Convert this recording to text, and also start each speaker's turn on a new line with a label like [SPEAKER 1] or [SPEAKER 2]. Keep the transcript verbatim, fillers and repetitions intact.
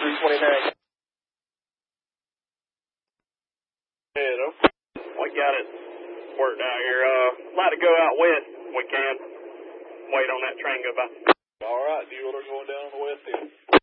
[SPEAKER 1] three twenty-nine.
[SPEAKER 2] Yeah, we got it worked out here. Uh, like to go out west if we can. Wait on that train go by.
[SPEAKER 3] All right, dealer going down on the west end.